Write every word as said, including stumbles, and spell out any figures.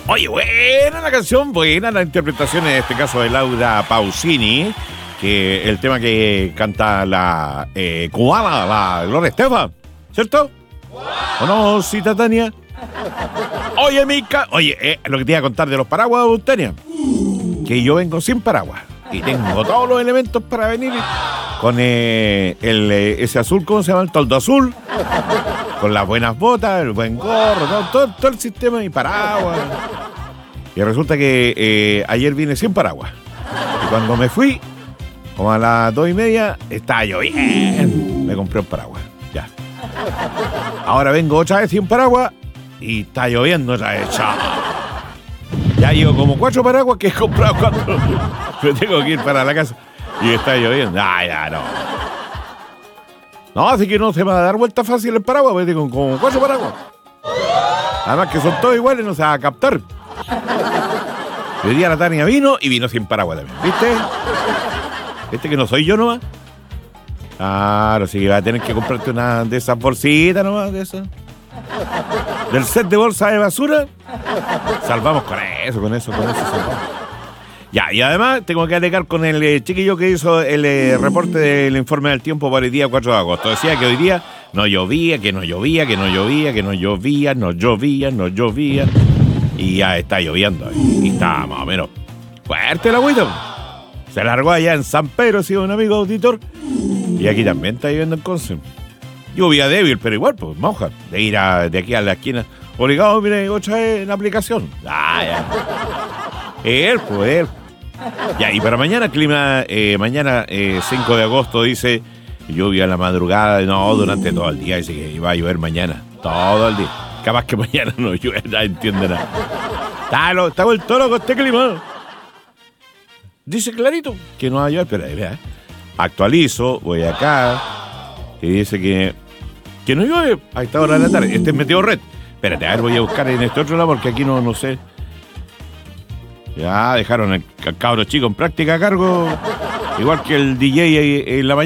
Oye, buena la canción, buena la interpretación en este caso de Laura Pausini, que el tema que canta la eh, cubana, la Gloria Estefan, ¿cierto? ¿O no, cita Tania? Oye, Mica, oye, eh, lo que te iba a contar de los paraguas, Tania, que yo vengo sin paraguas y tengo todos los elementos para venir con eh, el, eh, ese azul, ¿cómo se llama? El toldo azul, con las buenas botas, el buen gorro, todo, todo, todo el sistema y paraguas. Y resulta que eh, ayer vine sin paraguas. Y cuando me fui, como a las dos y media, estaba lloviendo. Me compré un paraguas, ya. Ahora vengo otra vez sin paraguas y está lloviendo otra vez. Chao. Ya llevo como cuatro paraguas que he comprado cuando me tengo que ir para la casa. Y está lloviendo. Ah, ya, no. No, así que no se me va a dar vuelta fácil el paraguas, porque tengo como cuatro paraguas. Además que son todos iguales, no se va a captar. Hoy día la Tania vino y vino sin paraguas también. ¿Viste? ¿Viste que no soy yo nomás? Claro, sí, va a tener que comprarte una de esas bolsitas nomás, de esas. Del set de bolsa de basura. Salvamos con eso, con eso, con eso. Salvamos. Ya, y además tengo que alegar con el eh, chiquillo que hizo el eh, reporte del informe del tiempo para el día cuatro de agosto. Decía que hoy día no llovía, que no llovía, que no llovía, que no llovía, no llovía, no llovía. Y ya está lloviendo. Y está más o menos fuerte el agüita. Se largó allá en San Pedro, sí, un amigo auditor. Y aquí también está lloviendo en Conce. Lluvia débil, pero igual, pues, moja. De ir a, de aquí a la esquina. Obligado, mire, otra vez en la aplicación. Ah, ya. Él, pues, él. Ya, y para mañana, clima, eh, mañana eh, cinco de agosto, dice, lluvia en la madrugada, no, durante todo el día, dice que iba a llover mañana, todo el día. Capaz que mañana no llueve, no entiende nada. Está, lo, está vuelto loco este clima. Dice clarito que no va a llover, pero ahí vea, ¿eh? Actualizo, voy acá, y dice que, que no llueve a esta hora de la tarde. Este es Meteo Red. Espérate, a ver, voy a buscar en este otro lado porque aquí no, no sé. Ya dejaron al cabro chico en práctica a cargo, igual que el D J en la mañana.